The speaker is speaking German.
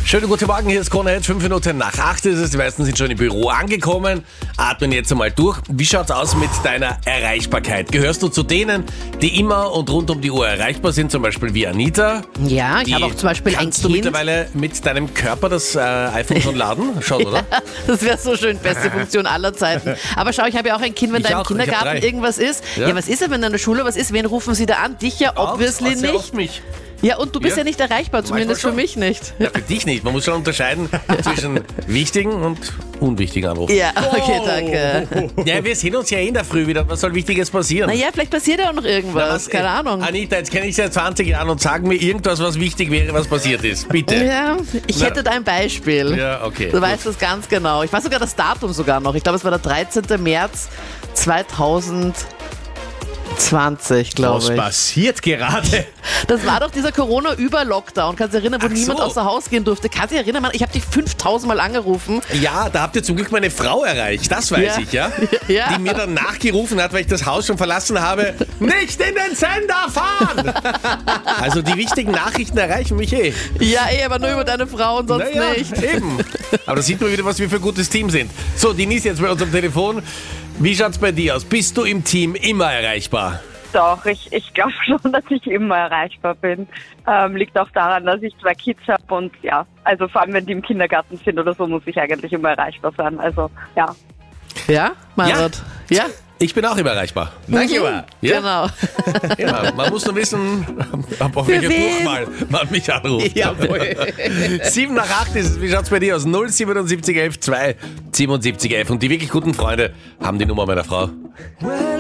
Schönen guten Morgen, hier ist Krone, 5 Minuten nach 8 ist es. Die meisten sind schon im Büro angekommen. Atmen jetzt einmal durch. Wie schaut's aus mit deiner Erreichbarkeit? Gehörst du zu denen, die immer und rund um die Uhr erreichbar sind, zum Beispiel wie Anita? Ja, ich habe auch zum Beispiel ein Kannst du Kind. mittlerweile mit deinem Körper das iPhone schon laden? Schon, oder? Das wäre so schön, beste Funktion aller Zeiten. Aber schau, ich habe ja auch ein Kind, wenn Ich da im auch, ich hab Kindergarten 3. irgendwas ist. Ja. Ja, was ist denn, wenn in der Schule was ist? Wen rufen sie da an? Dich ja obviously Sehr nicht. oft mich. Ja, und du bist Ja. ja nicht erreichbar, zumindest für schon. mich nicht. Ja, für dich nicht. Man muss schon unterscheiden zwischen wichtigen und unwichtigen Anrufen. Ja, okay, danke. Ja, wir sehen uns ja in der Früh wieder. Was soll Wichtiges passieren? Naja, vielleicht passiert ja auch noch irgendwas. Was? Keine Ahnung. Anita, jetzt kenne ich seit 20 Jahren und sag mir irgendwas, was wichtig wäre, was passiert ist. Bitte. Ja, ich hätte da ein Beispiel. Ja, okay. Du weißt das ganz genau. Ich weiß sogar das Datum sogar noch. Ich glaube, es war der 13. März 2020, glaube Was ich. passiert gerade? Das war doch dieser Corona-Über-Lockdown. Kannst du dich erinnern, wo Ach niemand so. außer Haus gehen durfte? Kannst du dich erinnern, Mann? Ich habe dich 5000 Mal angerufen. Ja, da habt ihr zum Glück meine Frau erreicht. Das weiß Ja. ich, ja? Ja. Die mir dann nachgerufen hat, weil ich das Haus schon verlassen habe. Nicht in den Sender fahren! Also die wichtigen Nachrichten erreichen mich eh. Ja, aber nur über deine Frau und sonst Naja, nicht. eben. Aber da sieht man wieder, was wir für ein gutes Team sind. So, Denise jetzt bei uns am Telefon. Wie schaut's bei dir aus? Bist du im Team immer erreichbar? Doch, ich glaube schon, dass ich immer erreichbar bin. Liegt auch daran, dass ich 2 Kids habe und ja, also vor allem wenn die im Kindergarten sind oder so, muss ich eigentlich immer erreichbar sein. Also ja. Ja, Margot? Ja? Ich bin auch immer erreichbar. Danke, ja. Genau. Ja, man muss nur wissen, auf welche wen? Durchwahl man mich anruft. Jawohl. 7 nach 8 ist es. Wie schaut's bei dir aus? 07711 2 7711. Und die wirklich guten Freunde haben die Nummer meiner Frau.